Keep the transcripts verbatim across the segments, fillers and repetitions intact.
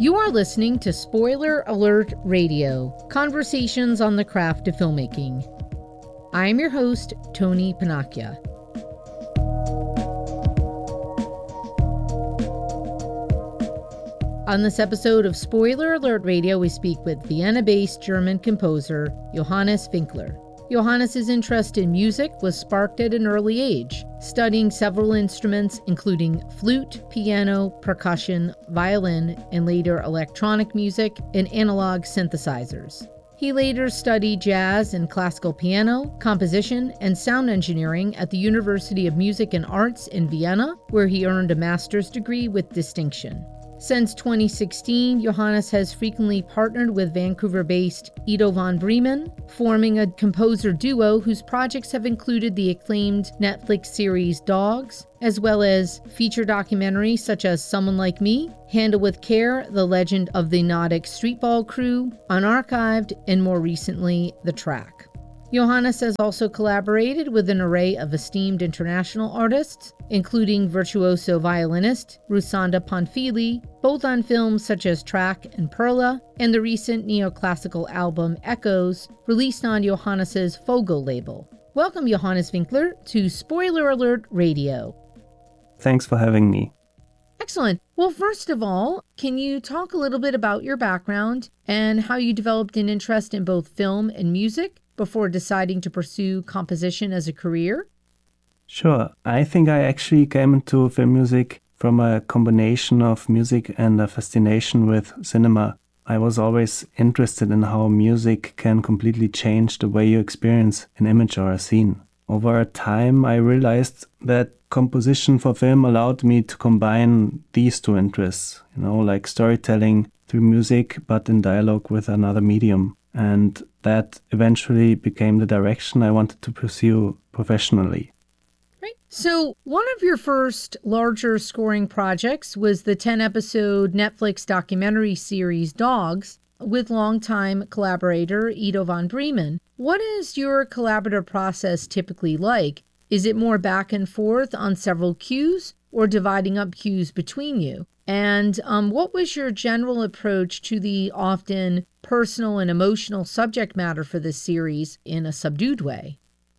You are listening to Spoiler Alert Radio, conversations on the craft of filmmaking. I am your host, Tony Panacchia. On this episode of Spoiler Alert Radio, we speak with Vienna-based German composer Johannes Winkler. Johannes' interest in music was sparked at an early age, studying several instruments including flute, piano, percussion, violin, and later electronic music and analog synthesizers. He later studied jazz and classical piano, composition, and sound engineering at the University of Music and Arts in Vienna, where he earned a master's degree with distinction. Since twenty sixteen, Johannes has frequently partnered with Vancouver-based Ido van Bremen, forming a composer duo whose projects have included the acclaimed Netflix series Dogs, as well as feature documentaries such as Someone Like Me, Handle with Care, The Legend of the Nautic Streetball Crew, Unarchived, and more recently, The Track. Johannes has also collaborated with an array of esteemed international artists, including virtuoso violinist Rusanda Panfili, both on films such as Track and Perla, and the recent neoclassical album Echoes, released on Johannes' Fogel label. Welcome, Johannes Winkler, to Spoiler Alert Radio. Thanks for having me. Excellent. Well, first of all, can you talk a little bit about your background and how you developed an interest in both film and music before deciding to pursue composition as a career? Sure. I think I actually came into film music from a combination of music and a fascination with cinema. I was always interested in how music can completely change the way you experience an image or a scene. Over time, I realized that composition for film allowed me to combine these two interests, you know, like storytelling through music, but in dialogue with another medium. And that eventually became the direction I wanted to pursue professionally. Right. So one of your first larger scoring projects was the ten-episode Netflix documentary series Dogs with longtime collaborator Ido van Bremen. What is your collaborative process typically like? Is it more back and forth on several cues or dividing up cues between you? And um, what was your general approach to the often personal and emotional subject matter for this series in a subdued way?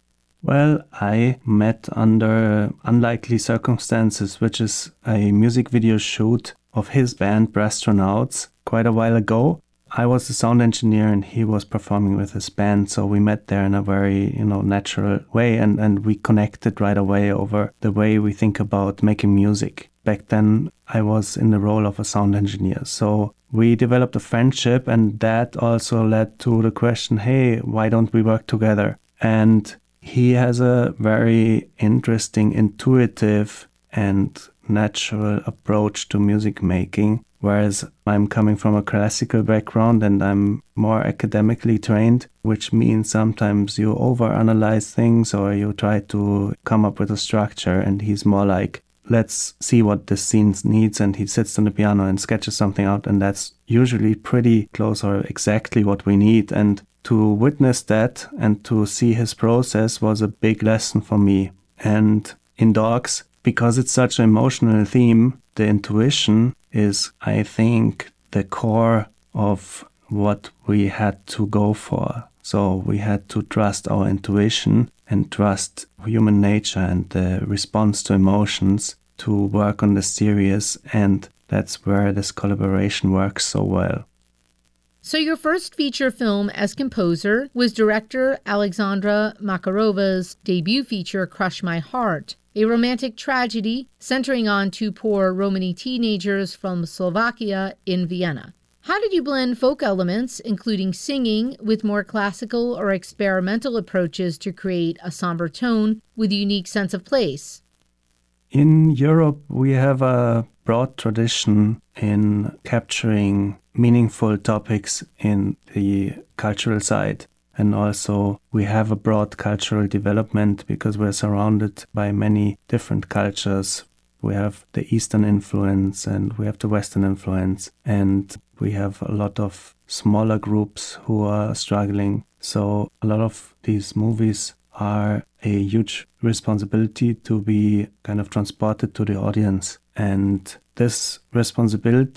Well, I met under unlikely circumstances, which is a music video shoot of his band Brastronauts quite a while ago. I was the sound engineer and he was performing with his band, so we met there in a very, you know, natural way and, and we connected right away over the way we think about making music. Back then, I was in the role of a sound engineer, so we developed a friendship and that also led to the question, hey, why don't we work together? And he has a very interesting, intuitive and natural approach to music making, whereas I'm coming from a classical background and I'm more academically trained, which means sometimes you overanalyze things or you try to come up with a structure, and he's more like, let's see what this scene needs, and he sits on the piano and sketches something out, and that's usually pretty close or exactly what we need. And to witness that and to see his process was a big lesson for me. And in Dogs, because it's such an emotional theme, the intuition is, I think, the core of what we had to go for. So we had to trust our intuition and trust human nature and the response to emotions to work on the series, and that's where this collaboration works so well. So your first feature film as composer was director Alexandra Makarova's debut feature Crush My Heart, a romantic tragedy centering on two poor Romani teenagers from Slovakia in Vienna. How did you blend folk elements, including singing, with more classical or experimental approaches to create a somber tone with a unique sense of place? In Europe, we have a broad tradition in capturing meaningful topics in the cultural side. And also we have a broad cultural development because we're surrounded by many different cultures. We have the Eastern influence and we have the Western influence, and we have a lot of smaller groups who are struggling. So a lot of these movies are a huge responsibility to be kind of transported to the audience. And this responsibility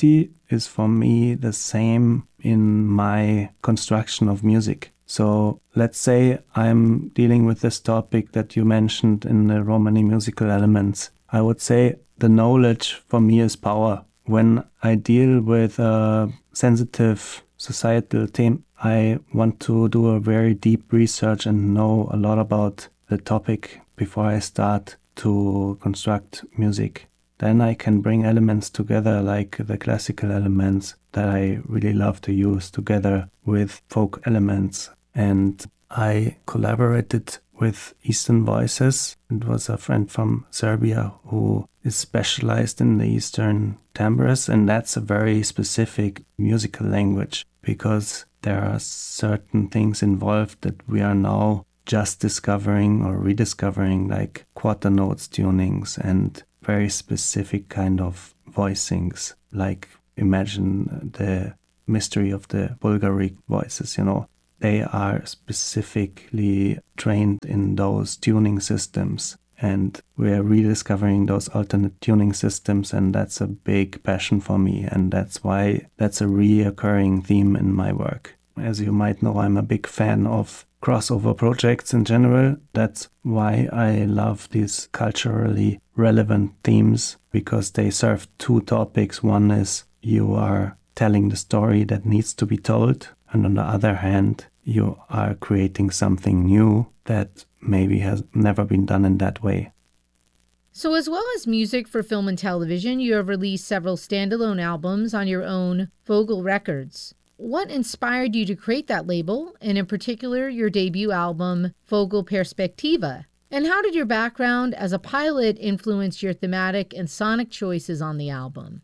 is for me the same in my construction of music. So let's say I'm dealing with this topic that you mentioned in the Romani musical elements. I would say the knowledge for me is power. When I deal with a sensitive societal theme, I want to do a very deep research and know a lot about the topic before I start to construct music. Then I can bring elements together, like the classical elements that I really love to use, together with folk elements. And I collaborated with Eastern Voices. It was a friend from Serbia who is specialized in the Eastern timbres, and that's a very specific musical language because there are certain things involved that we are now just discovering or rediscovering, like quarter notes tunings and very specific kind of voicings, like imagine the mystery of the Bulgaric voices, you know. They are specifically trained in those tuning systems, and we're rediscovering those alternate tuning systems, and that's a big passion for me, and that's why that's a reoccurring theme in my work. As you might know, I'm a big fan of crossover projects in general. That's why I love these culturally relevant themes, because they serve two topics. One is you are telling the story that needs to be told, and on the other hand, you are creating something new that maybe has never been done in that way. So as well as music for film and television, you have released several standalone albums on your own Vogel Records. What inspired you to create that label, and in particular your debut album, Vogel Perspektive? And how did your background as a pilot influence your thematic and sonic choices on the album?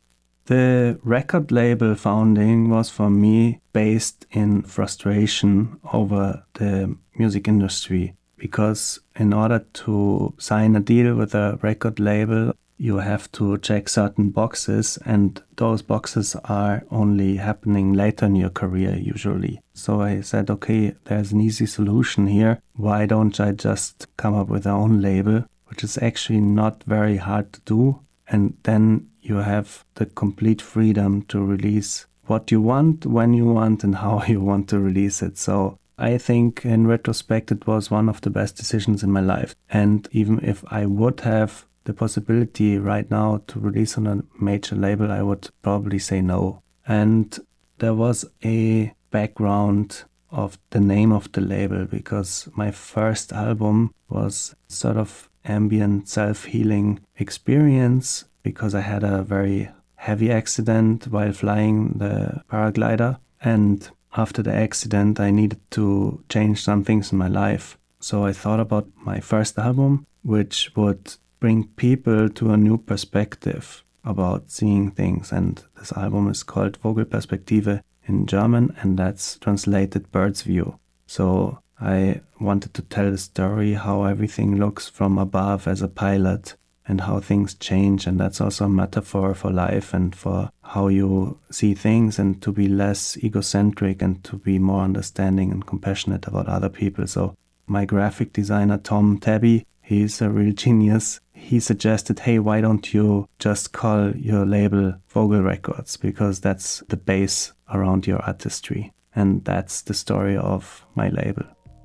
The record label founding was for me based in frustration over the music industry, because in order to sign a deal with a record label, you have to check certain boxes, and those boxes are only happening later in your career usually. So I said, okay, there's an easy solution here. Why don't I just come up with our own label, which is actually not very hard to do, and then you have the complete freedom to release what you want, when you want, and how you want to release it. So I think in retrospect, it was one of the best decisions in my life. And even if I would have the possibility right now to release on a major label, I would probably say no. And there was a background of the name of the label, because my first album was sort of ambient self-healing experience, because I had a very heavy accident while flying the paraglider, and after the accident I needed to change some things in my life. So I thought about my first album, which would bring people to a new perspective about seeing things, and this album is called Vogel Perspektive in German, and that's translated bird's view. So I wanted to tell the story how everything looks from above as a pilot, and how things change, and that's also a metaphor for life and for how you see things, and to be less egocentric and to be more understanding and compassionate about other people. So my graphic designer Tom Tabby, he's a real genius. He suggested, hey, why don't you just call your label Vogel Records, because that's the base around your artistry. And that's the story of my label.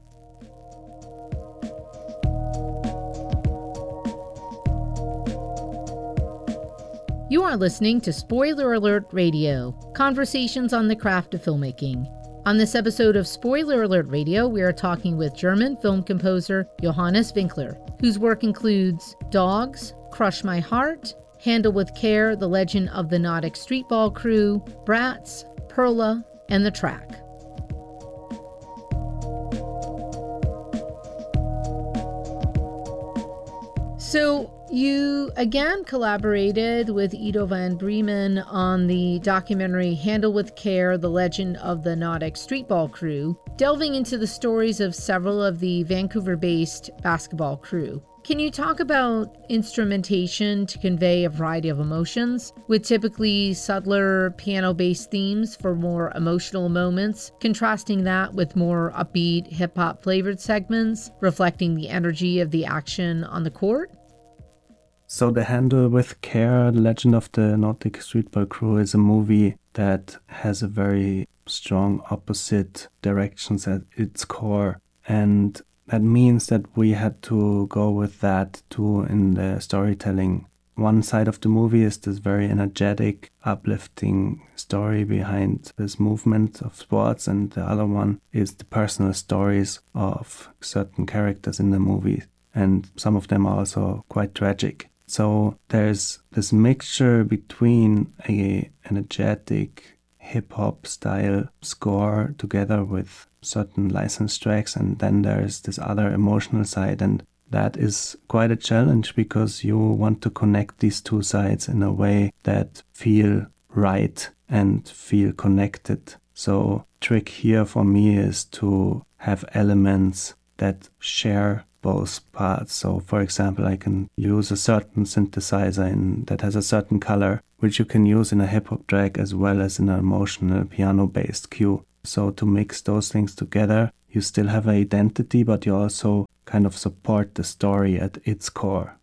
You are listening to Spoiler Alert Radio, conversations on the craft of filmmaking. On this episode of Spoiler Alert Radio, we are talking with German film composer Johannes Winkler, whose work includes Dogs, Crush My Heart, Handle with Care, The Legend of the Nautic Streetball Crew, Brats, Perla, and The Track. So, you again collaborated with Ido van Bremen on the documentary Handle with Care, The Legend of the Nautic Streetball Crew, delving into the stories of several of the Vancouver-based basketball crew. Can you talk about instrumentation to convey a variety of emotions, with typically subtler piano-based themes for more emotional moments, contrasting that with more upbeat hip-hop flavored segments, reflecting the energy of the action on the court? So The Handle with Care, The Legend of the Nordic Streetball Crew is a movie that has a very strong opposite directions at its core. And that means that we had to go with that too in the storytelling. One side of the movie is this very energetic, uplifting story behind this movement of sports, and the other one is the personal stories of certain characters in the movie. And some of them are also quite tragic. So there's this mixture between a energetic hip-hop style score together with certain licensed tracks, and then there's this other emotional side, and that is quite a challenge because you want to connect these two sides in a way that feel right and feel connected. So trick here for me is to have elements that share both parts. So for example, I can use a certain synthesizer in, that has a certain color, which you can use in a hip-hop track as well as in an emotional piano-based cue. So to mix those things together, you still have an identity, but you also kind of support the story at its core.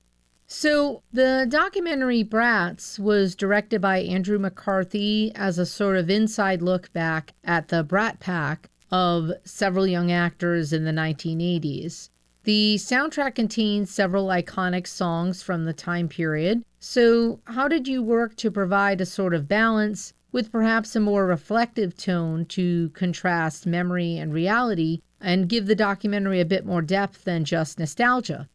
So the documentary Bratz was directed by Andrew McCarthy as a sort of inside look back at the Brat Pack of several young actors in the nineteen eighties. The soundtrack contains several iconic songs from the time period. So how did you work to provide a sort of balance with perhaps a more reflective tone to contrast memory and reality and give the documentary a bit more depth than just nostalgia?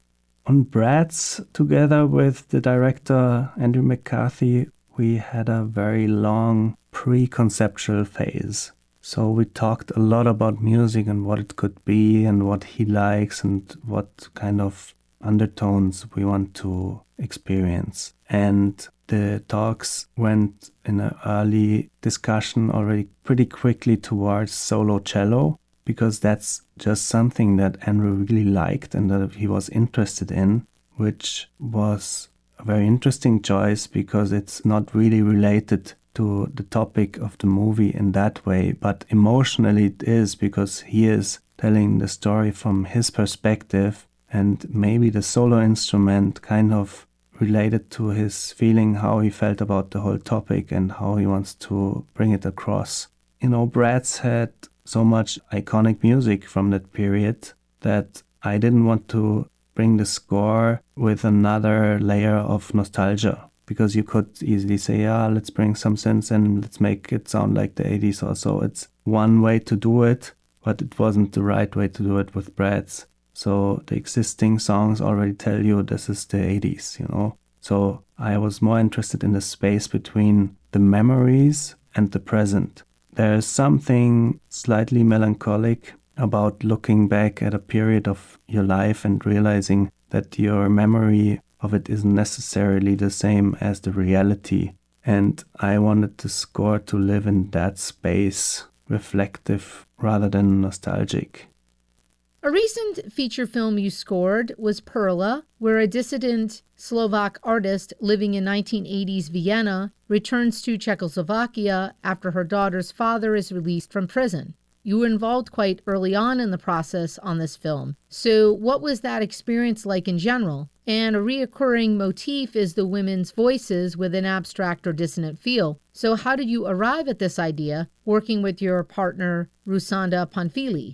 On Bratz, together with the director Andrew McCarthy, we had a very long pre-conceptual phase. So we talked a lot about music and what it could be and what he likes and what kind of undertones we want to experience. And the talks went in an early discussion already pretty quickly towards solo cello, because that's just something that Andrew really liked and that he was interested in, which was a very interesting choice because it's not really related to the topic of the movie in that way, but emotionally it is, because he is telling the story from his perspective, and maybe the solo instrument kind of related to his feeling, how he felt about the whole topic and how he wants to bring it across. You know, Bratz had so much iconic music from that period that I didn't want to bring the score with another layer of nostalgia. Because you could easily say, yeah, let's bring some synths and let's make it sound like the eighties or so. It's one way to do it, but it wasn't the right way to do it with Bratz. So the existing songs already tell you this is the eighties, you know. So I was more interested in the space between the memories and the present. There's something slightly melancholic about looking back at a period of your life and realizing that your memory of it isn't necessarily the same as the reality. And I wanted the score to live in that space, reflective rather than nostalgic. A recent feature film you scored was Perla, where a dissident Slovak artist living in nineteen eighties Vienna returns to Czechoslovakia after her daughter's father is released from prison. You were involved quite early on in the process on this film. So what was that experience like in general? And a reoccurring motif is the women's voices with an abstract or dissonant feel. So how did you arrive at this idea, working with your partner, Rusanda Panfili?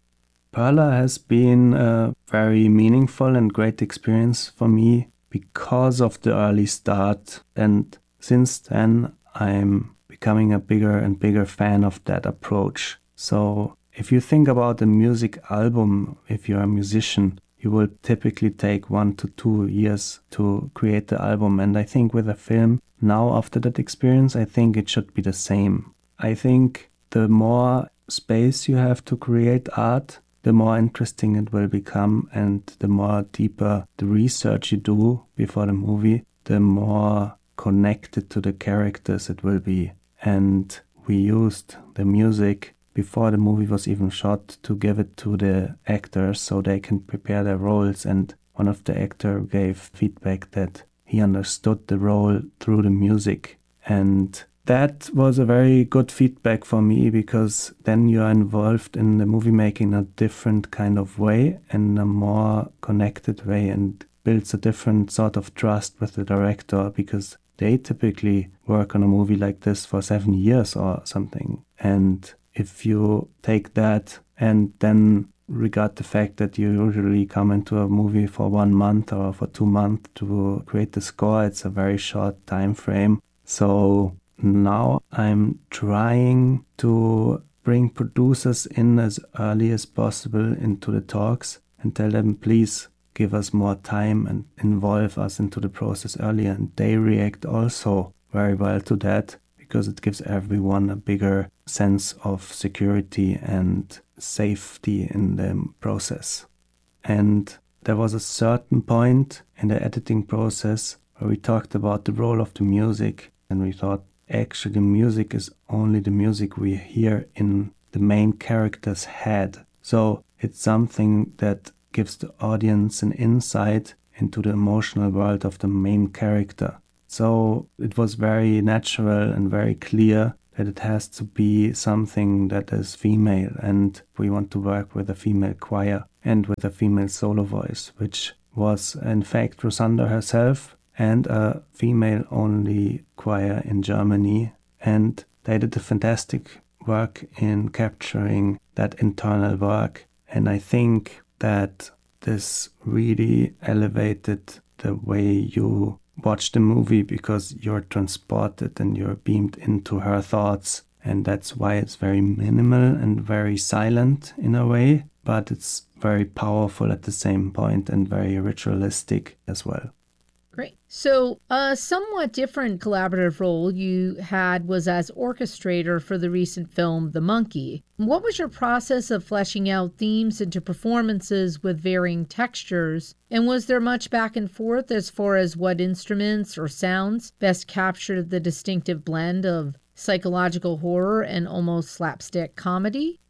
Perla has been a very meaningful and great experience for me because of the early start. And since then, I'm becoming a bigger and bigger fan of that approach. So if you think about a music album, if you're a musician, you will typically take one to two years to create the album. And I think with a film, now after that experience, I think it should be the same. I think the more space you have to create art, the more interesting it will become, and the more deeper the research you do before the movie, the more connected to the characters it will be. And we used the music before the movie was even shot to give it to the actors so they can prepare their roles, and one of the actors gave feedback that he understood the role through the music. And that was a very good feedback for me, because then you are involved in the movie making in a different kind of way, and a more connected way, and builds a different sort of trust with the director, because they typically work on a movie like this for seven years or something. And if you take that and then regard the fact that you usually come into a movie for one month or for two months to create the score, it's a very short time frame. So now I'm trying to bring producers in as early as possible into the talks and tell them, please give us more time and involve us into the process earlier. And they react also very well to that, because it gives everyone a bigger sense of security and safety in the process. And there was a certain point in the editing process where we talked about the role of the music, and we thought, actually the music is only the music we hear in the main character's head. So it's something that gives the audience an insight into the emotional world of the main character. So it was very natural and very clear that it has to be something that is female, and we want to work with a female choir and with a female solo voice, which was in fact Rosander herself and a female-only choir in Germany. And they did a fantastic work in capturing that internal work. And I think that this really elevated the way you watch the movie, because you're transported and you're beamed into her thoughts. And that's why it's very minimal and very silent in a way, but it's very powerful at the same point and very ritualistic as well. Great. So a somewhat different collaborative role you had was as orchestrator for the recent film, The Monkey. What was your process of fleshing out themes into performances with varying textures? And was there much back and forth as far as what instruments or sounds best captured the distinctive blend of psychological horror and almost slapstick comedy?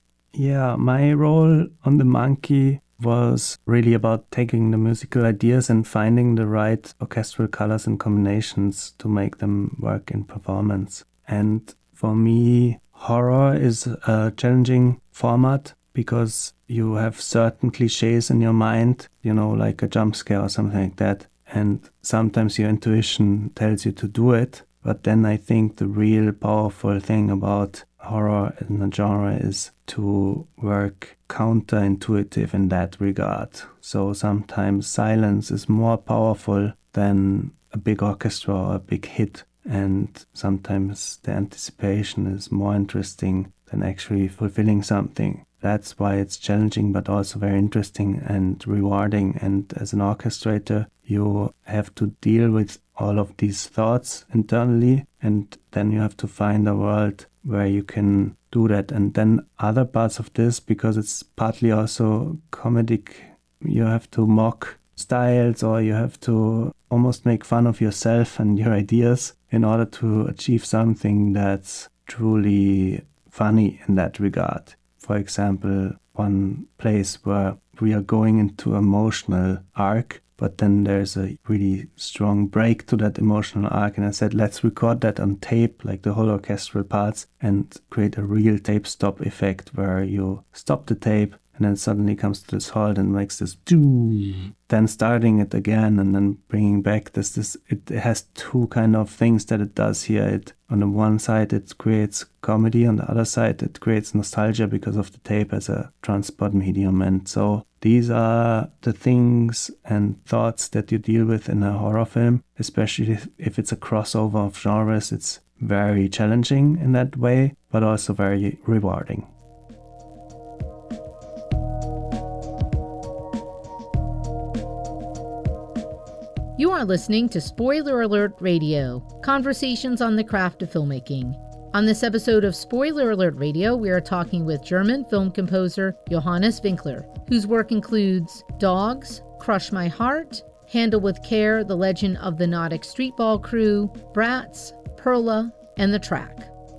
Yeah, my role on The Monkey was really about taking the musical ideas and finding the right orchestral colors and combinations to make them work in performance. And for me, horror is a challenging format because you have certain cliches in your mind, you know, like a jump scare or something like that. And sometimes your intuition tells you to do it. But then I think the real powerful thing about horror in the genre is to work counterintuitive in that regard. So sometimes silence is more powerful than a big orchestra or a big hit, and sometimes the anticipation is more interesting than actually fulfilling something. That's why it's challenging but also very interesting and rewarding. And as an orchestrator, you have to deal with all of these thoughts internally, and then you have to find a world where you can do that. And then other parts of this, because it's partly also comedic, you have to mock styles, or you have to almost make fun of yourself and your ideas in order to achieve something that's truly funny in that regard. For example, one place where we are going into emotional arc, but then there's a really strong break to that emotional arc. And I said, let's record that on tape, like the whole orchestral parts, and create a real tape stop effect where you stop the tape and then suddenly comes to this halt and makes this doo, then starting it again and then bringing back this, this, it has two kind of things that it does here. It, on the one side, it creates comedy. On the other side, it creates nostalgia because of the tape as a transport medium. And so these are the things and thoughts that you deal with in a horror film, especially if, if it's a crossover of genres. It's very challenging in that way, but also very rewarding. You are listening to Spoiler Alert Radio, conversations on the craft of filmmaking. On this episode of Spoiler Alert Radio, we are talking with German film composer Johannes Winkler, whose work includes Dogs, Crush My Heart, Handle with Care, The Legend of the Nodic Streetball Crew, Bratz, Perla, and The Track.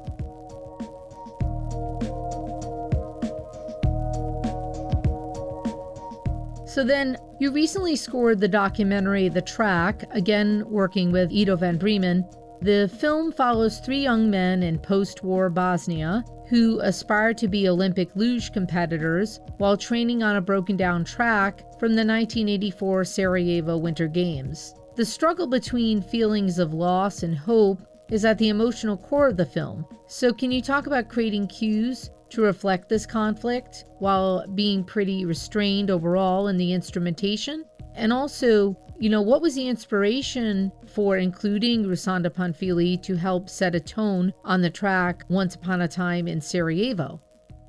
So then, you recently scored the documentary The Track, again working with Ido van Bremen. The film follows three young men in post-war Bosnia who aspire to be Olympic luge competitors while training on a broken-down track from the nineteen eighty-four Sarajevo Winter Games. The struggle between feelings of loss and hope is at the emotional core of the film. So can you talk about creating cues to reflect this conflict while being pretty restrained overall in the instrumentation? And also, you know, what was the inspiration for including Rusanda Panfili to help set a tone on the track Once Upon a Time in Sarajevo?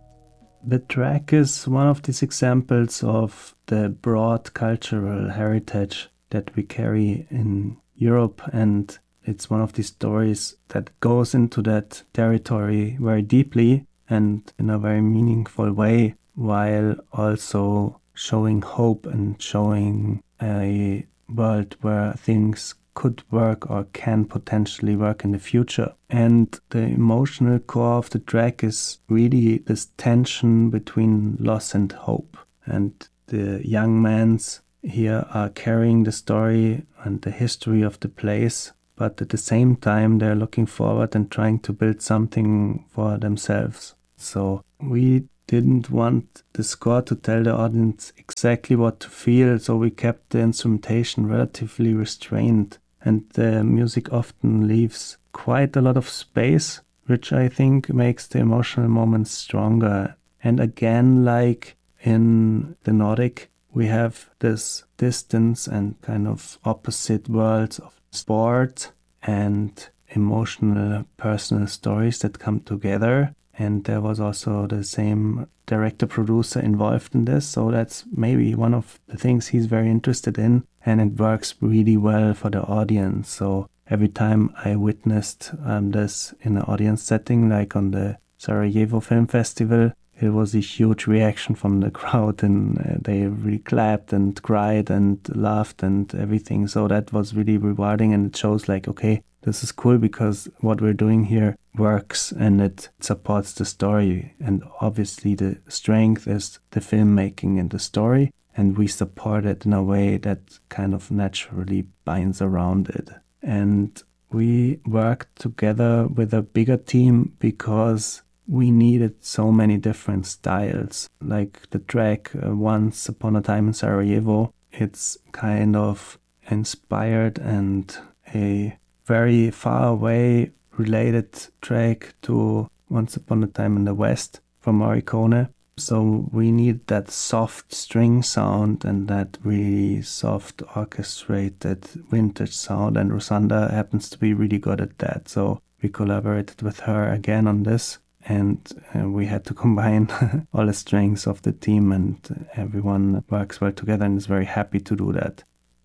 The track is one of these examples of the broad cultural heritage that we carry in Europe, and it's one of these stories that goes into that territory very deeply and in a very meaningful way, while also showing hope and showing a world where things could work or can potentially work in the future. And the emotional core of the track is really this tension between loss and hope. And the young men here are carrying the story and the history of the place, but at the same time they're looking forward and trying to build something for themselves. So we didn't want the score to tell the audience exactly what to feel, so we kept the instrumentation relatively restrained, and the music often leaves quite a lot of space, which I think makes the emotional moments stronger. And again, like in the Nordic, we have this distance and kind of opposite worlds of sport and emotional personal stories that come together. And there was also the same director-producer involved in this, so that's maybe one of the things he's very interested in, and it works really well for the audience. So every time I witnessed um, this in an audience setting, like on the Sarajevo Film Festival, it was a huge reaction from the crowd, and uh, they really clapped and cried and laughed and everything. So that was really rewarding, and it shows like, okay, this is cool because what we're doing here works and it supports the story. And obviously the strength is the filmmaking and the story, and we support it in a way that kind of naturally binds around it. And we worked together with a bigger team because we needed so many different styles. Like the track uh, Once Upon a Time in Sarajevo, it's kind of inspired and a very far away related track to Once Upon a Time in the West from Morricone. So we need that soft string sound and that really soft orchestrated vintage sound, and Rusanda happens to be really good at that. So we collaborated with her again on this, and uh, we had to combine all the strengths of the team, and everyone works well together and is very happy to do that.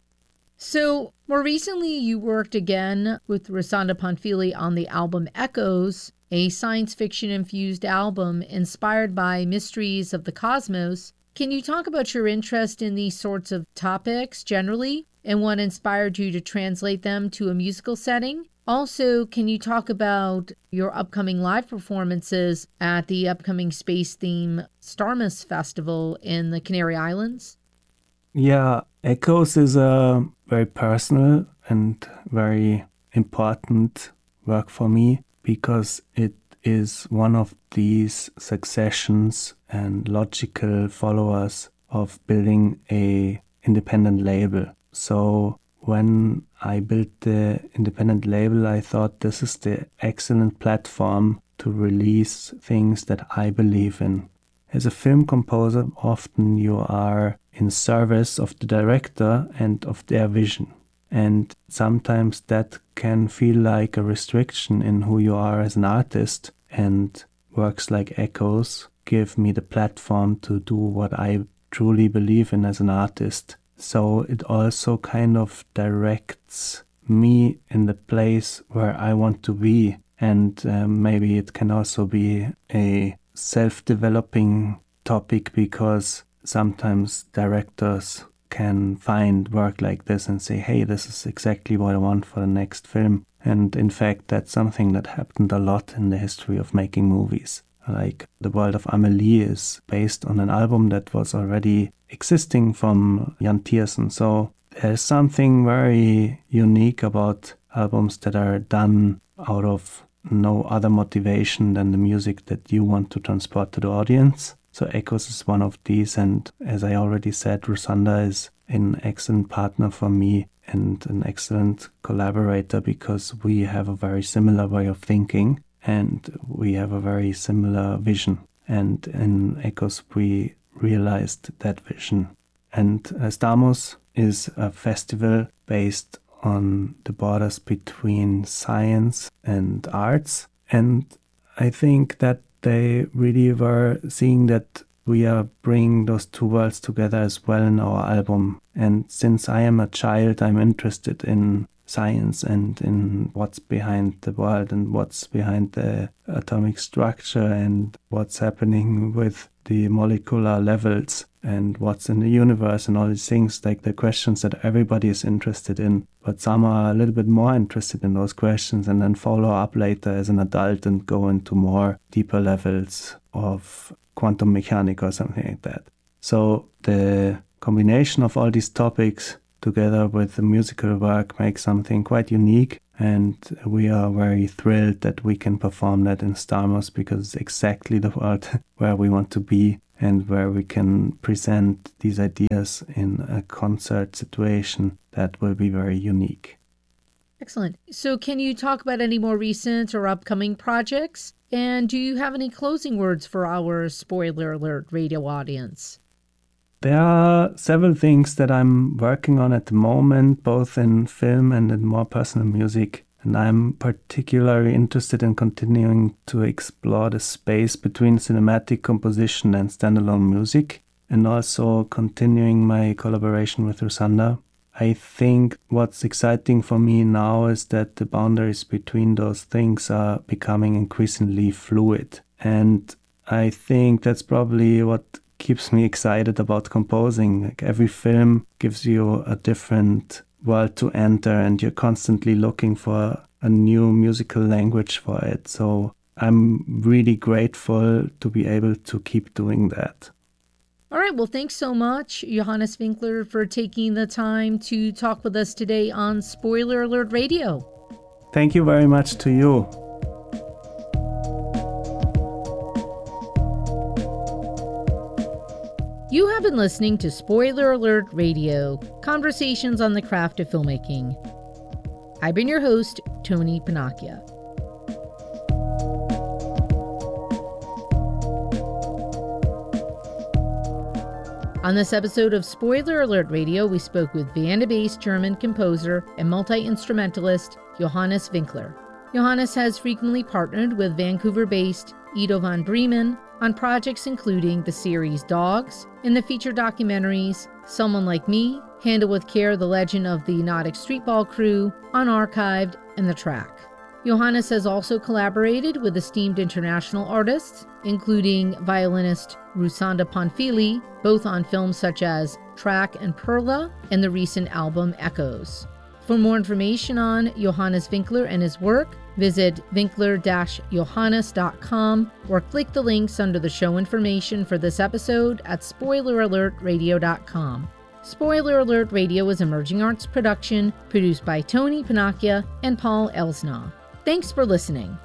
So, more recently, you worked again with Rusanda Panfili on the album Echoes, a science fiction-infused album inspired by mysteries of the cosmos. Can you talk about your interest in these sorts of topics generally, and what inspired you to translate them to a musical setting? Also, can you talk about your upcoming live performances at the upcoming space theme Starmus Festival in the Canary Islands? Yeah, Echoes is a very personal and very important work for me because it is one of these successions and logical followers of building a independent label. So when I built the independent label, I thought this is the excellent platform to release things that I believe in. As a film composer, often you are in service of the director and of their vision. And sometimes that can feel like a restriction in who you are as an artist. And works like Echoes give me the platform to do what I truly believe in as an artist. So it also kind of directs me in the place where I want to be. And um, maybe it can also be a self-developing topic, because sometimes directors can find work like this and say, hey, this is exactly what I want for the next film. And in fact, that's something that happened a lot in the history of making movies. Like The World of Amelie is based on an album that was already existing from Jan Tiersen. So there's something very unique about albums that are done out of no other motivation than the music that you want to transport to the audience. So Echoes is one of these, and as I already said, Rusanda is an excellent partner for me and an excellent collaborator because we have a very similar way of thinking and we have a very similar vision. And in Echoes we realized that vision. And Estamos is a festival based on the borders between science and arts. And I think that they really were seeing that we are bringing those two worlds together as well in our album. And since I am a child, I'm interested in science and in what's behind the world and what's behind the atomic structure and what's happening with the molecular levels and what's in the universe and all these things, like the questions that everybody is interested in. But some are a little bit more interested in those questions and then follow up later as an adult and go into more deeper levels of quantum mechanics or something like that. So the combination of all these topics together with the musical work makes something quite unique, and we are very thrilled that we can perform that in Stamos because it's exactly the world where we want to be and where we can present these ideas in a concert situation that will be very unique. Excellent. So can you talk about any more recent or upcoming projects? And do you have any closing words for our Spoiler Alert radio audience? There are several things that I'm working on at the moment, both in film and in more personal music. And I'm particularly interested in continuing to explore the space between cinematic composition and standalone music, and also continuing my collaboration with Rusanda. I think what's exciting for me now is that the boundaries between those things are becoming increasingly fluid. And I think that's probably what keeps me excited about composing. Like every film gives you a different world to enter and you're constantly looking for a new musical language for it. So I'm really grateful to be able to keep doing that. All right. Well, thanks so much, Johannes Winkler, for taking the time to talk with us today on Spoiler Alert Radio. Thank you very much to you. You have been listening to Spoiler Alert Radio, conversations on the craft of filmmaking. I've been your host, Tony Panacchia. On this episode of Spoiler Alert Radio, we spoke with Vienna-based German composer and multi-instrumentalist Johannes Winkler. Johannes has frequently partnered with Vancouver-based Ido van Bremen on projects including the series Dogs and the feature documentaries Someone Like Me, Handle with Care, The Legend of the Hypnotic Streetball Crew, Unarchived, and The Track. Johannes has also collaborated with esteemed international artists, including violinist Rusanda Panfili, both on films such as Track and Perla and the recent album Echoes. For more information on Johannes Winkler and his work, visit winkler dash johannes dot com or click the links under the show information for this episode at spoiler alert radio dot com. Spoiler Alert Radio is Emerging Arts production produced by Tony Panacchia and Paul Elsnaugh. Thanks for listening.